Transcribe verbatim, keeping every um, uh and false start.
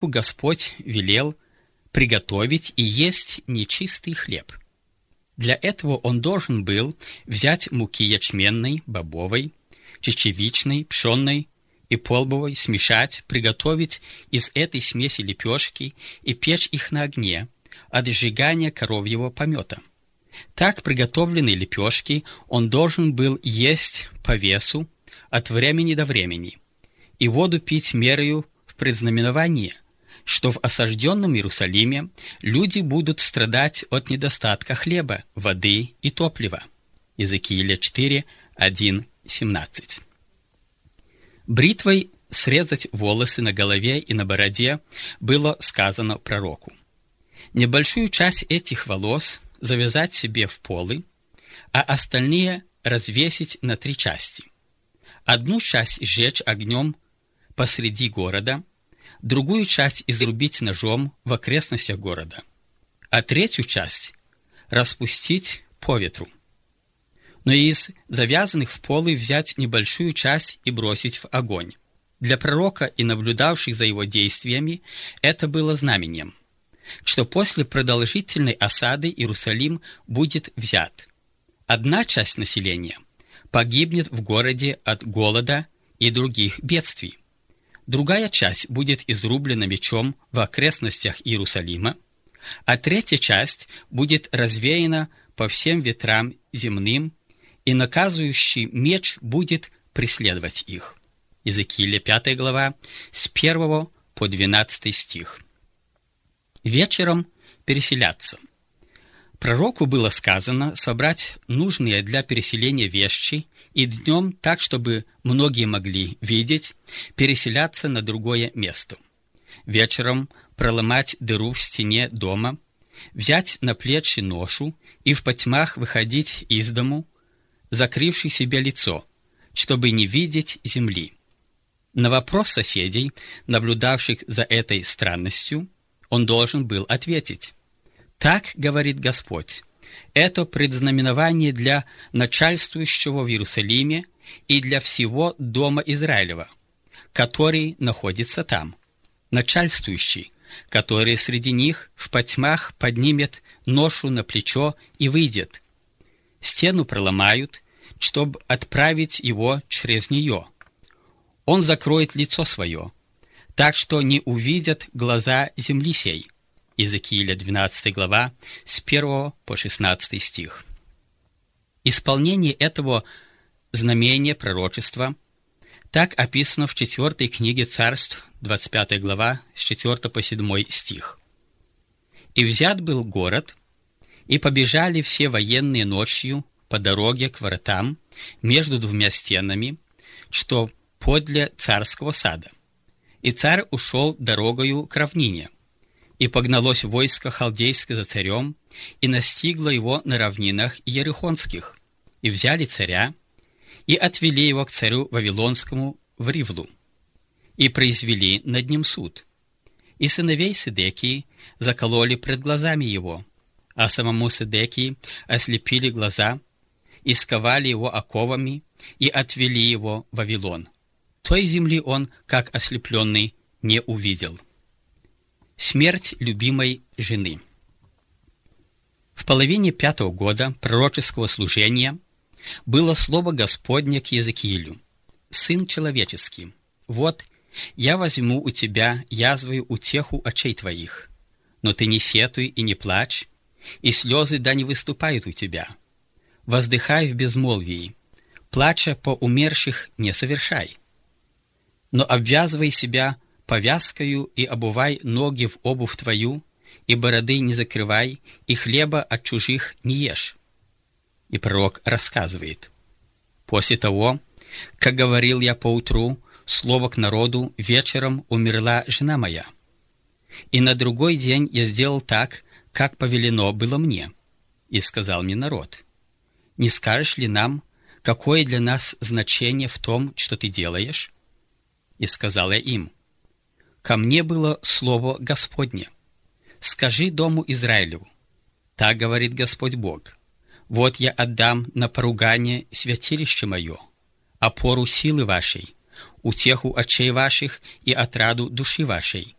Господь велел приготовить и есть нечистый хлеб. Для этого он должен был взять муки ячменной, бобовой, чечевичной, пшенной и полбовой, смешать, приготовить из этой смеси лепешки и печь их на огне от сжигания коровьего помета. Так приготовленные лепешки он должен был есть по весу от времени до времени, и воду пить мерою в предзнаменование, что в осажденном Иерусалиме люди будут страдать от недостатка хлеба, воды и топлива. Иезекииля четыре, один, семнадцать. Бритвой срезать волосы на голове и на бороде было сказано пророку. Небольшую часть этих волос завязать себе в полы, а остальные развесить на три части. Одну часть сжечь огнем посреди города, другую часть изрубить ножом в окрестностях города, а третью часть распустить по ветру. Но из завязанных в полы взять небольшую часть и бросить в огонь. Для пророка и наблюдавших за его действиями это было знамением, что после продолжительной осады Иерусалим будет взят. Одна часть населения погибнет в городе от голода и других бедствий. Другая часть будет изрублена мечом в окрестностях Иерусалима, а третья часть будет развеяна по всем ветрам земным, и наказующий меч будет преследовать их. Иезекииля пятая глава, с первого по двенадцатый стих. Вечером переселяться. Пророку было сказано собрать нужные для переселения вещи и днем, так, чтобы многие могли видеть, переселяться на другое место. Вечером проломать дыру в стене дома, взять на плечи ношу и в потьмах выходить из дому, закрывший себе лицо, чтобы не видеть земли. На вопрос соседей, наблюдавших за этой странностью, он должен был ответить: «Так говорит Господь, это предзнаменование для начальствующего в Иерусалиме и для всего дома Израилева, который находится там. Начальствующий, который среди них в потьмах поднимет ношу на плечо и выйдет. Стену проломают, чтобы отправить его через нее. Он закроет лицо свое, так что не увидят глаза земли сей». Иезекииля двенадцатая глава, с первого по шестнадцатый стих. Исполнение этого знамения пророчества так описано в четвертой книге Царств, двадцать пятая глава, с четвёртого по седьмой стих. «И взят был город, и побежали все военные ночью по дороге к воротам между двумя стенами, что подле царского сада. И царь ушел дорогою к равнине, и погналось войско халдейское за царем, и настигло его на равнинах Иерихонских, и взяли царя, и отвели его к царю Вавилонскому в Ривлу, и произвели над ним суд. И сыновей Седекии закололи пред глазами его, а самому Седекии ослепили глаза, и сковали его оковами, и отвели его в Вавилон. Той земли он, как ослепленный, не увидел». Смерть любимой жены. В половине пятого года пророческого служения было слово Господне к Иезекиилю: «Сын человеческий, вот, я возьму у тебя язвою утеху очей твоих, но ты не сетуй и не плачь, и слезы да не выступают у тебя. Воздыхай в безмолвии, плача по умерших не совершай. Но обвязывай себя повязкою и обувай ноги в обувь твою, и бороды не закрывай, и хлеба от чужих не ешь». И пророк рассказывает: «После того, как говорил я поутру слово к народу, вечером умерла жена моя. И на другой день я сделал так, как повелено было мне. И сказал мне народ: не скажешь ли нам, какое для нас значение в том, что ты делаешь? И сказал я им: ко мне было слово Господне: скажи дому Израилеву, так говорит Господь Бог: вот я отдам на поругание святилище мое, опору силы вашей, утеху очей ваших и отраду души вашей.